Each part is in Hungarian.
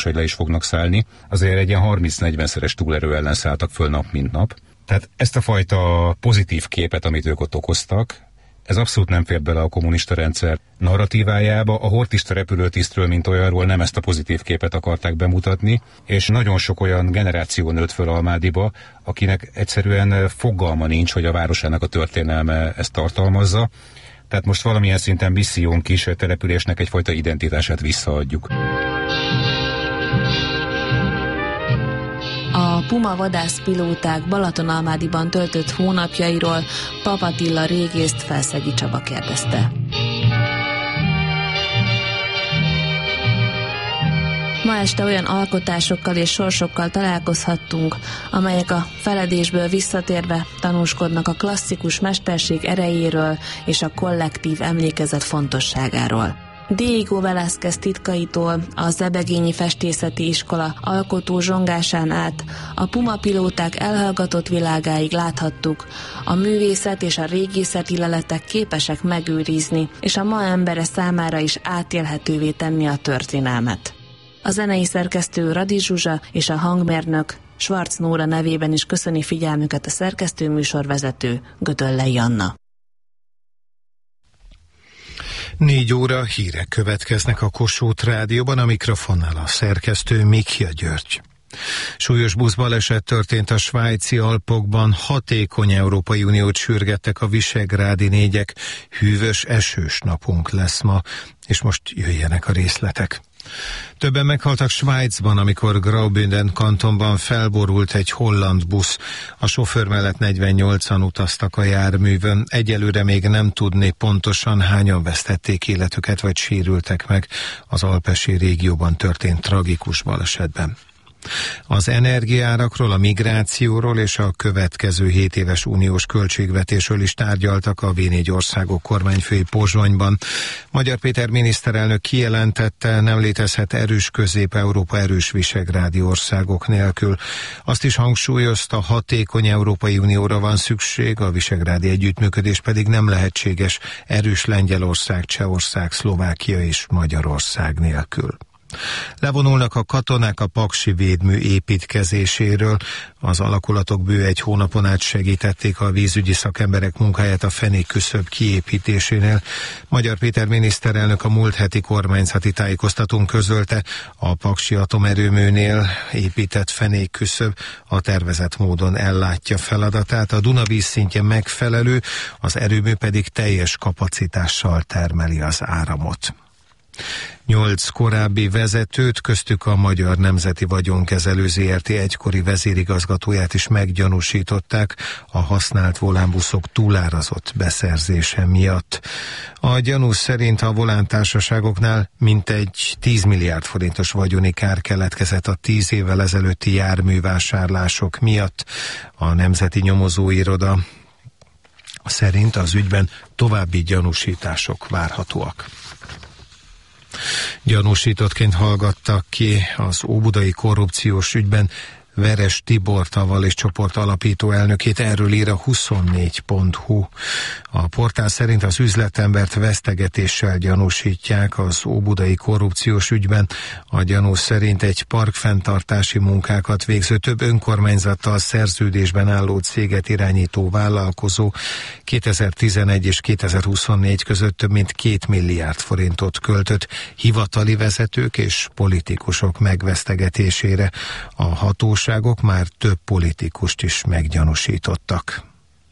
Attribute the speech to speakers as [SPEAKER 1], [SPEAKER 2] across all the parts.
[SPEAKER 1] hogy le is fognak szállni, azért egy ilyen 30-40-szeres túlerő ellen szálltak föl nap mint nap. Tehát ezt a fajta pozitív képet, amit ők ott okoztak, ez abszolút nem fér bele a kommunista rendszer narratívájába. A hortista repülőtisztről, mint olyanról nem ezt a pozitív képet akarták bemutatni, és nagyon sok olyan generáció nőtt föl Almádiba, akinek egyszerűen fogalma nincs, hogy a városának a történelme ezt tartalmazza. Tehát most valamilyen szinten missziónk is, hogy a településnek egyfajta identitását visszaadjuk.
[SPEAKER 2] A Puma vadászpilóták Balatonalmádiban töltött hónapjairól Pap Attila régészt Felszegi Csaba kérdezte. Ma este olyan alkotásokkal és sorsokkal találkozhattunk, amelyek a feledésből visszatérve tanúskodnak a klasszikus mesterség erejéről és a kollektív emlékezet fontosságáról. Diego Velázquez titkaitól a Zebegényi Festészeti Iskola alkotó zsongásán át a Puma pilóták elhallgatott világáig láthattuk, a művészet és a régészeti leletek képesek megőrizni, és a ma embere számára is átélhetővé tenni a történelmet. A zenei szerkesztő Radi Zsuzsa és a hangmérnök Schwarz Nóra nevében is köszöni figyelmüket a szerkesztő műsorvezető Gödöllei Anna.
[SPEAKER 3] 4 óra hírek következnek a Kossuth Rádióban, a mikrofonnál a szerkesztő Mikja György. Súlyos buszbaleset történt a svájci Alpokban, hatékony Európai Uniót sürgettek a visegrádi négyek, hűvös, esős napunk lesz ma, és most jöjjenek a részletek. Többen meghaltak Svájcban, amikor Graubünden kantonban felborult egy holland busz. A sofőr mellett 48-an utaztak a járművön. Egyelőre még nem tudni pontosan, hányan vesztették életüket vagy sérültek meg az alpesi régióban történt tragikus balesetben. Az energiaárakról, a migrációról és a következő 7 éves uniós költségvetésről is tárgyaltak a V4 országok kormányfői Pozsonyban. Magyar Péter miniszterelnök kijelentette, nem létezhet erős Közép-Európa erős visegrádi országok nélkül. Azt is hangsúlyozta, hatékony Európai Unióra van szükség, a visegrádi együttműködés pedig nem lehetséges erős Lengyelország, Csehország, Szlovákia és Magyarország nélkül. Levonulnak a katonák a paksi védmű építkezéséről. Az alakulatok bő 1 hónapon át segítették a vízügyi szakemberek munkáját a fenékküszöb kiépítésénél. Magyar Péter miniszterelnök a múlt heti kormányzati tájékoztatón közölte, a paksi atomerőműnél épített fenékküszöb a tervezett módon ellátja feladatát. A Duna vízszintje megfelelő, az erőmű pedig teljes kapacitással termeli az áramot. 8 korábbi vezetőt, köztük a Magyar Nemzeti Vagyonkezelő Zrt. Egykori vezérigazgatóját is meggyanúsították a használt volánbuszok túlárazott beszerzése miatt. A gyanú szerint a volántársaságoknál mintegy 10 milliárd forintos vagyoni kár keletkezett a 10 évvel ezelőtti járművásárlások miatt. A Nemzeti Nyomozóiroda szerint az ügyben további gyanúsítások várhatóak. Gyanúsítottként hallgattak ki az óbudai korrupciós ügyben Veres Tibor Taval és csoport alapító elnökét, erről ír a 24.hu. A portál szerint az üzletembert vesztegetéssel gyanúsítják az óbudai korrupciós ügyben. A gyanú szerint egy parkfenntartási munkákat végző, több önkormányzattal szerződésben álló céget irányító vállalkozó 2011 és 2024 között több mint 2 milliárd forintot költött hivatali vezetők és politikusok megvesztegetésére. A hatóságok már több politikust is meggyanúsítottak.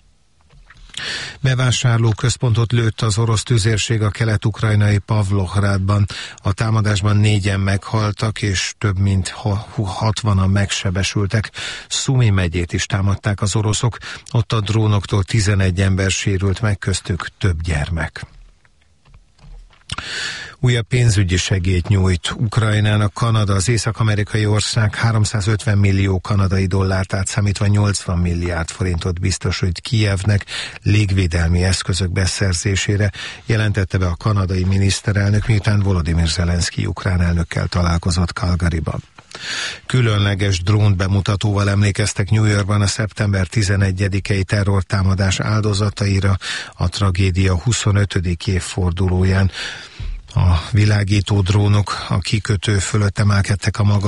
[SPEAKER 3] Bevásárlóközpontot lőtt az orosz tüzérség a kelet-ukrajnai Pavlohrádban. A támadásban 4-en meghaltak, és több mint 60-an megsebesültek. Szumi megyét is támadták az oroszok, ott a drónoktól 11 ember sérült meg, köztük több gyermek. Újabb pénzügyi segélyt nyújt Ukrajnának Kanada. Az észak-amerikai ország 350 millió kanadai dollárt átszámítva 80 milliárd forintot biztosít Kijevnek légvédelmi eszközök beszerzésére, jelentette be a kanadai miniszterelnök, miután Volodymyr Zelenszky ukrán elnökkel találkozott Calgaryban. Különleges drón bemutatóval emlékeztek New Yorkban a szeptember 11-i terrortámadás áldozataira a tragédia 25. évfordulóján. A világító drónok a kikötő fölött emelkedtek a magas